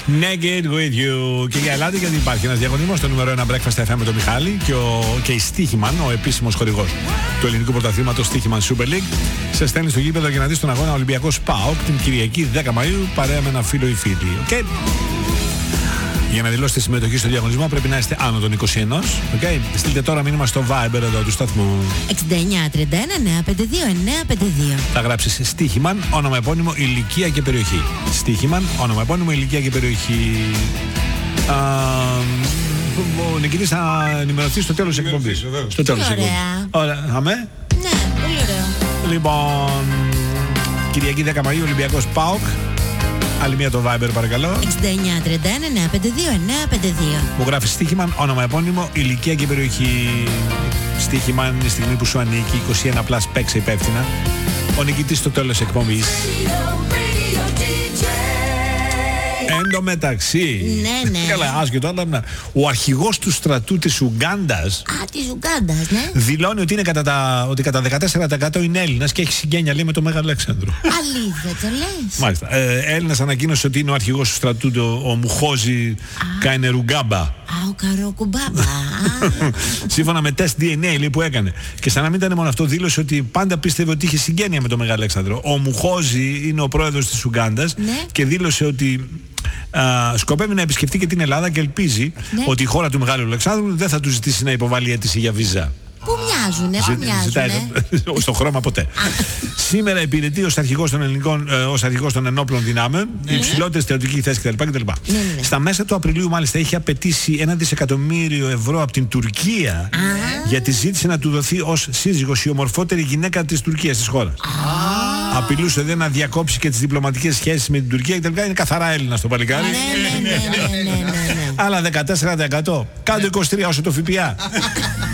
Naked with you. Και για ελάτε, γιατί υπάρχει ένας διαγωνισμός στο νούμερο 1 Breakfast FM με τον Μιχάλη και η Στίχημαν, ο επίσημος χορηγός του ελληνικού πρωταθλήματος Στίχημαν Super League, σε στέλνει στο γήπεδο για να δει τον αγώνα Ολυμπιακός ΠΑΟΚ την Κυριακή 10 Μαΐου παρέα με ένα φίλο ή φίλη. Okay. Για να δηλώσετε συμμετοχή στο διαγωνισμό πρέπει να είστε άνω των 21. Okay. Στείλτε τώρα μήνυμα στο Viber εδώ του σταθμού 6931-952-952. Θα γράψεις Στίχημαν, όνομα επώνυμο, ηλικία και περιοχή. Στίχημαν, όνομα επώνυμο, ηλικία και περιοχή. Ο νικητής θα ενημερωθεί στο τέλος της εκπομπής. Στο τέλος της εκπομπής. Ωραία. Αμέ. Ναι, πολύ ωραίο. Λοιπόν, Κυριακή 10 Μαΐου, Ολυμπιακός ΠΑΟΚ. Άλλη μία το Viber παρακαλώ 6931-952-952. Μου γράφει Στίχημαν, όνομα επώνυμο, ηλικία και περιοχή. Στίχημαν είναι η στιγμή που σου ανήκει, 21+, παίξε υπεύθυνα. Ο νικητής στο τέλος εκπομπής. Εν τω μεταξύ, ναι. Καλά, άσχετο, αλλά ο αρχηγός του στρατού της Ουγκάντας της Ουγκάντας, ναι. δηλώνει ότι, ότι κατά 14% είναι Έλληνας και έχει συγγένεια, λέει, με τον Μέγα Αλέξανδρο. Αλήθεια, το λες? Μάλιστα. Έλληνας ανακοίνωσε ότι είναι ο αρχηγός του στρατού, ο Μουχόζη Καενερουγκάμπα. Ο Καροκουμπάμπα. Σύμφωνα με τεστ DNA, λέει, που έκανε. Και σαν να μην ήταν μόνο αυτό, δήλωσε ότι πάντα πίστευε ότι είχε συγγένεια με τον Μέγα Αλέξανδρο. Ο Μουχόζη είναι ο πρόεδρος της Ουγκάντας, ναι. Και δήλωσε ότι σκοπεύει να επισκεφτεί και την Ελλάδα και ελπίζει, ναι, ότι η χώρα του Μεγάλου Αλεξάνδρου δεν θα του ζητήσει να υποβάλει αίτηση για βίζα. Πού μοιάζουνε, στο χρώμα ποτέ. Σήμερα υπηρετεί ως αρχηγός των ενόπλων δυνάμεων, η υψηλότερη στρατιωτική θέση κτλ. Στα μέσα του Απριλίου, μάλιστα, είχε απαιτήσει 1 δισεκατομμύριο ευρώ από την Τουρκία γιατί ζήτησε να του δοθεί ως σύζυγος η ομορφότερη γυναίκα της Τουρκίας, της χώρας. Απειλούσε δε να διακόψει και τις διπλωματικές σχέσεις με την Τουρκία κτλ. Είναι καθαρά Έλληνα στο παλικάρι. Ναι. Άλλα 14%. Κάτω 23% όσο το ΦΠΑ.